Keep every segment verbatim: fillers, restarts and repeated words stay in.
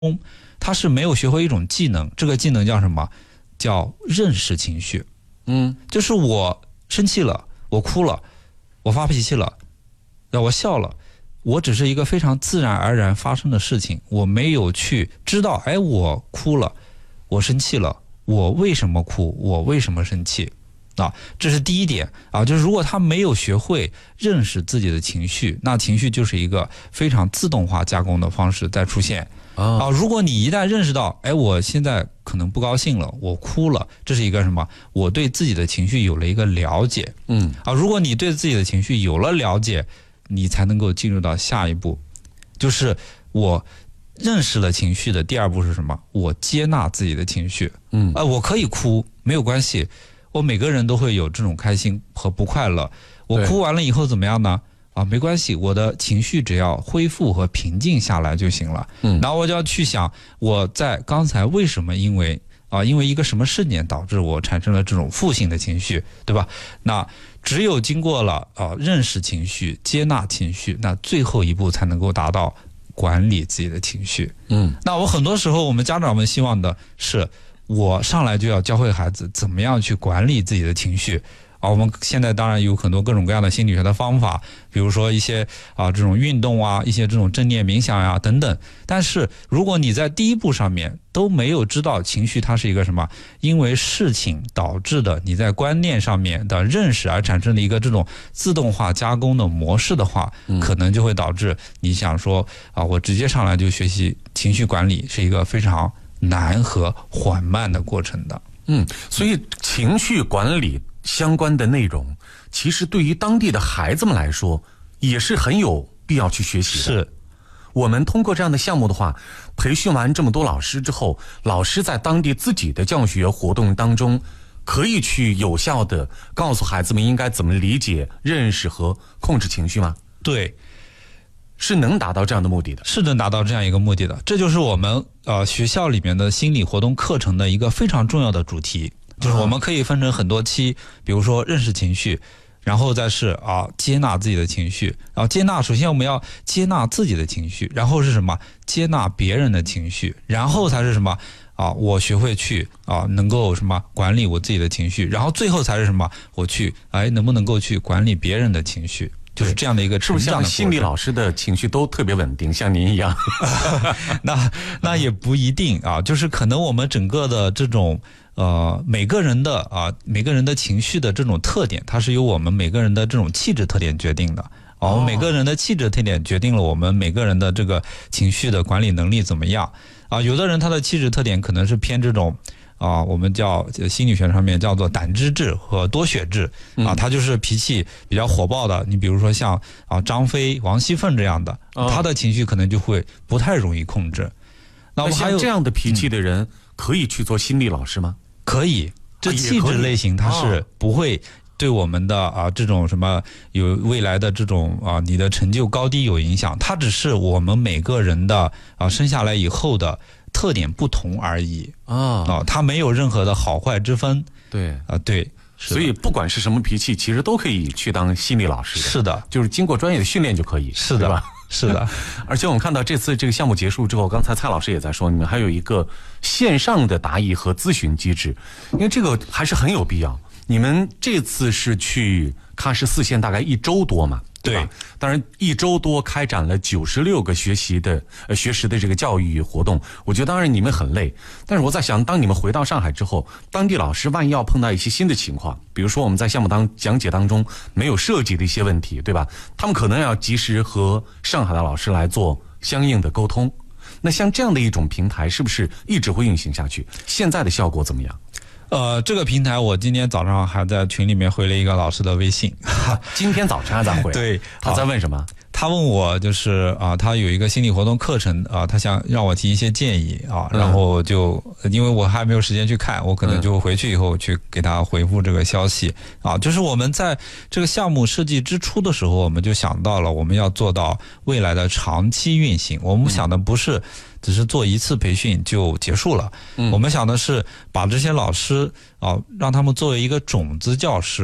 他是没有学会一种技能，这个技能叫什么？叫认识情绪。 嗯， 就是我生气了，我哭了，我发脾气了，我笑了，我只是一个非常自然而然发生的事情，我没有去知道，哎，我哭了，我生气了，我为什么哭，我为什么生气啊？这是第一点啊，就是如果他没有学会认识自己的情绪，那情绪就是一个非常自动化加工的方式在出现。啊，如果你一旦认识到，哎，我现在可能不高兴了，我哭了，这是一个什么？我对自己的情绪有了一个了解。 嗯， 啊，如果你对自己的情绪有了了解，你才能够进入到下一步，就是我认识了情绪的第二步是什么？我接纳自己的情绪。 嗯， 啊，我可以哭，没有关系，我每个人都会有这种开心和不快乐。我哭完了以后怎么样呢？啊，没关系，我的情绪只要恢复和平静下来就行了。 嗯， 然后我就要去想，我在刚才为什么因为啊，因为一个什么事件导致我产生了这种负性的情绪，对吧？那只有经过了啊认识情绪、接纳情绪，那最后一步才能够达到管理自己的情绪。 嗯， 那我很多时候我们家长们希望的是，我上来就要教会孩子怎么样去管理自己的情绪。啊，我们现在当然有很多各种各样的心理学的方法，比如说一些啊这种运动啊，一些这种正念冥想呀、啊、等等。但是如果你在第一步上面都没有知道情绪它是一个什么，因为事情导致的你在观念上面的认识而产生的一个这种自动化加工的模式的话，可能就会导致你想说啊，我直接上来就学习情绪管理是一个非常难和缓慢的过程的。 嗯，所以情绪管理相关的内容，其实对于当地的孩子们来说，也是很有必要去学习的。 是， 我们通过这样的项目的话，培训完这么多老师之后，老师在当地自己的教学活动当中，可以去有效的告诉孩子们应该怎么理解、认识和控制情绪吗？ 对。 是能达到这样的目的的， 是能达到这样一个目的的。这就是我们呃学校里面的心理活动课程的一个非常重要的主题，就是我们可以分成很多期，比如说认识情绪，然后再是啊接纳自己的情绪，然后接纳，首先我们要接纳自己的情绪，然后是什么？接纳别人的情绪，然后才是什么？啊，我学会去啊能够什么管理我自己的情绪，然后最后才是什么？我去哎能不能够去管理别人的情绪？就是这样的一个成长的过程。 是不是像心理老师的情绪都特别稳定，像您一样？ 那那也不一定啊，就是可能我们整个的这种呃每个人的啊每个人的情绪的这种特点，它是由我们每个人的这种气质特点决定的。啊，我们每个人的气质特点决定了我们每个人的这个情绪的管理能力怎么样啊？有的人他的气质特点可能是偏这种。啊，我们叫心理学上面叫做胆汁质和多血质啊，他就是脾气比较火爆的。你比如说像啊张飞、王熙凤这样的，他的情绪可能就会不太容易控制。 那我们还有这样的脾气的人，可以去做心理老师吗？ 可以，这气质类型它是不会对我们的啊这种什么有未来的这种啊你的成就高低有影响，它只是我们每个人的啊生下来以后的特点不同而已啊，啊，它没有任何的好坏之分。 对啊，对， 所以不管是什么脾气，其实都可以去当心理老师的。 是的， 就是经过专业的训练就可以。 是的，吧？是的。 而且我们看到这次这个项目结束之后，刚才蔡老师也在说，你们还有一个线上的答疑和咨询机制，因为这个还是很有必要。你们这次是去喀什四县大概一周多嘛？对吧？当然，一周多开展了九十六个学习的呃学时的这个教育活动，我觉得当然你们很累，但是我在想，当你们回到上海之后，当地老师万一要碰到一些新的情况，比如说我们在项目当讲解当中没有涉及的一些问题，对吧？他们可能要及时和上海的老师来做相应的沟通。那像这样的一种平台，是不是一直会运行下去？现在的效果怎么样？ 呃，这个平台我今天早上还在群里面回了一个老师的微信， 今天早晨还在回， 对， 他在问什么？ 他问我就是啊，他有一个心理活动课程啊，他想让我提一些建议啊，然后就因为我还没有时间去看，我可能就回去以后去给他回复这个消息啊。就是我们在这个项目设计之初的时候，我们就想到了我们要做到未来的长期运行，我们想的不是只是做一次培训就结束了，我们想的是把这些老师啊，让他们作为一个种子教师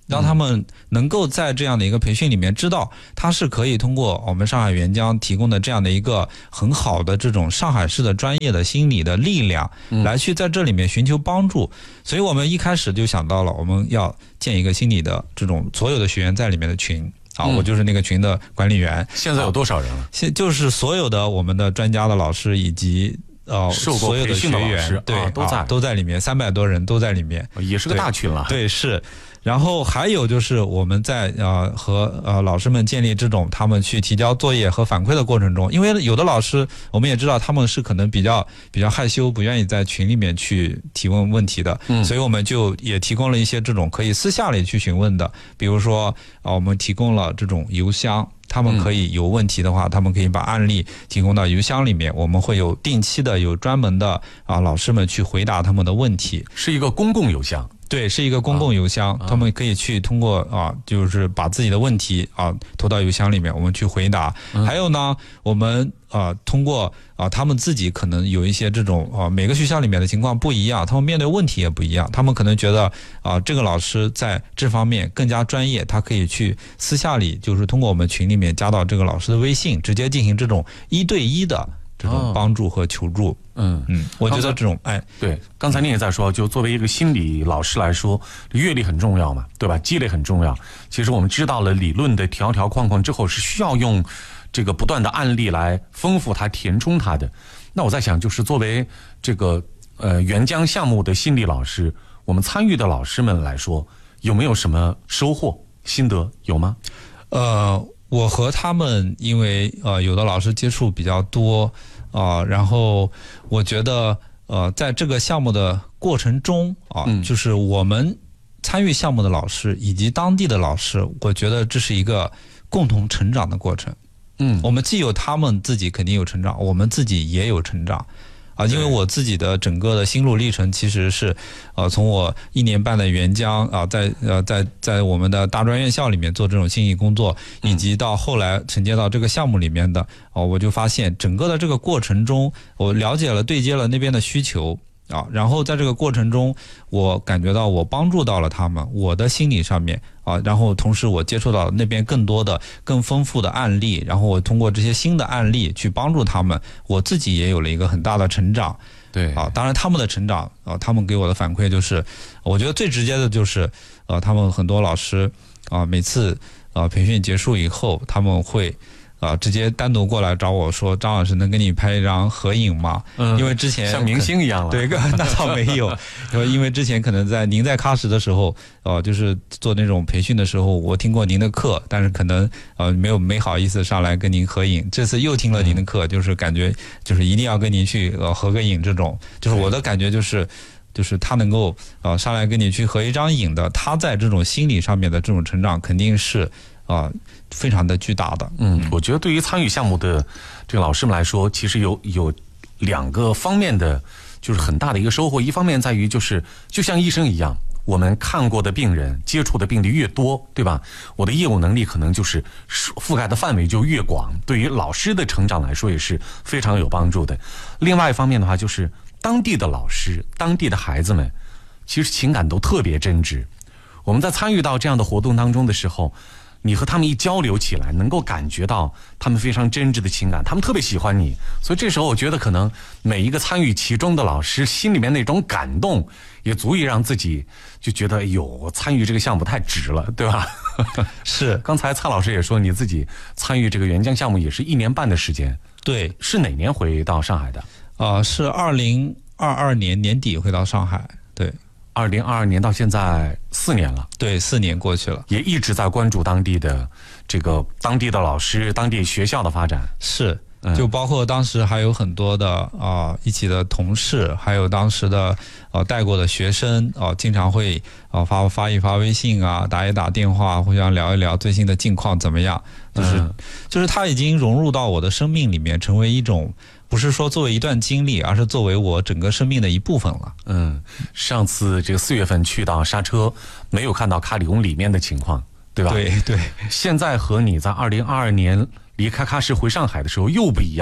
让他们能够在这样的一个培训里面知道，他是可以通过我们上海援疆提供的这样的一个很好的这种上海市的专业的心理的力量，来去在这里面寻求帮助。所以我们一开始就想到了，我们要建一个心理的这种所有的学员在里面的群。啊，我就是那个群的管理员。 现在有多少人了？ 现就是所有的我们的专家的老师以及呃所有的学员，对、啊、 都在、啊、 都在里面，三百多人都在里面， 也是个大群了。 对，对是。然后还有就是我们在呃和呃老师们建立这种他们去提交作业和反馈的过程中，因为有的老师我们也知道他们是可能比较比较害羞，不愿意在群里面去提问问题的，嗯，所以我们就也提供了一些这种可以私下里去询问的，比如说啊、呃、我们提供了这种邮箱。他们可以有问题的话，他们可以把案例提供到邮箱里面，我们会有定期的有专门的啊老师们去回答他们的问题， 是一个公共邮箱。 对，是一个公共邮箱，啊、他们可以去通过啊，就是把自己的问题啊投到邮箱里面，我们去回答。嗯、还有呢，我们啊通过啊他们自己可能有一些这种啊每个学校里面的情况不一样，他们面对问题也不一样，他们可能觉得啊这个老师在这方面更加专业，他可以去私下里就是通过我们群里面加到这个老师的微信，直接进行这种一对一的这种帮助和求助。嗯嗯，我觉得这种哎， 对，刚才您也在说，就作为一个心理老师来说，阅历很重要嘛，对吧？积累很重要。其实我们知道了理论的条条框框之后，是需要用这个不断的案例来丰富它、填充它的。那我在想，就是作为这个呃援疆项目的心理老师，我们参与的老师们来说，有没有什么收获、心得？有吗？ 呃，我和他们因为呃有的老师接触比较多。啊，然后我觉得，呃，在这个项目的过程中啊，嗯、就是我们参与项目的老师以及当地的老师，我觉得这是一个共同成长的过程。嗯，我们既有他们自己肯定有成长，我们自己也有成长。啊，因为我自己的整个的心路历程其实是，呃，从我一年半的援疆啊，在呃在在我们的大专院校里面做这种心理工作，以及到后来承接到这个项目里面的，哦、呃，我就发现整个的这个过程中，我了解了对接了那边的需求啊，然后在这个过程中，我感觉到我帮助到了他们，我的心理上面啊，然后同时我接触到那边更多的、更丰富的案例，然后我通过这些新的案例去帮助他们，我自己也有了一个很大的成长。 对啊，当然他们的成长啊，他们给我的反馈就是，我觉得最直接的就是，呃，他们很多老师啊，每次啊培训结束以后，他们会。啊，直接单独过来找我说，张老师能跟你拍一张合影吗？嗯，因为之前像明星一样了。 对，那倒没有，因为之前可能在您在喀什的时候，呃，就是做那种培训的时候，我听过您的课，但是可能呃没有没好意思上来跟您合影。这次又听了您的课，嗯、就是感觉就是一定要跟您去呃合个影，这种就是我的感觉就是。就是他能够呃上来跟你去合一张影的，他在这种心理上面的这种成长肯定是啊、呃、非常的巨大的。 嗯，我觉得对于参与项目的这个老师们来说，其实有有两个方面的就是很大的一个收获。一方面在于就是就像医生一样，我们看过的病人、接触的病例越多，对吧？我的业务能力可能就是覆盖的范围就越广，对于老师的成长来说也是非常有帮助的。另外一方面的话，就是当地的老师、当地的孩子们，其实情感都特别真挚。我们在参与到这样的活动当中的时候，你和他们一交流起来，能够感觉到他们非常真挚的情感，他们特别喜欢你。所以这时候我觉得可能每一个参与其中的老师心里面那种感动，也足以让自己就觉得哎呦，我参与这个项目太值了，对吧？ 是。 刚才蔡老师也说你自己参与这个援疆项目也是一年半的时间。 对。 是哪年回到上海的？ 啊、呃，是二零二二年年底回到上海。对。 二零二二年到现在四年了。 对，四年过去了， 也一直在关注当地的这个当地的老师、当地学校的发展。 是，就包括当时还有很多的啊、呃、一起的同事，还有当时的呃带过的学生啊、呃，经常会啊、呃、发发一发微信啊，打一打电话，互相聊一聊最新的近况怎么样。就是、嗯、就是他已经融入到我的生命里面，成为一种。不是说作为一段经历，而是作为我整个生命的一部分了。 嗯，上次这个四月份去到刹车，没有看到喀里翁里面的情况，对吧？ 对对。 现在和你在二零二二年离开喀什回上海的时候又不一样了，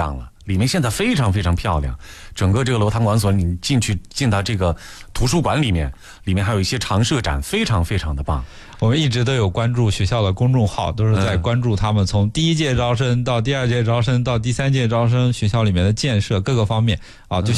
里面现在非常非常漂亮。整个这个楼堂馆所，你进去进到这个图书馆里面，里面还有一些常设展，非常非常的棒。 我们一直都有关注学校的公众号，都是在关注他们从第一届招生到第二届招生到第三届招生学校里面的建设各个方面啊，就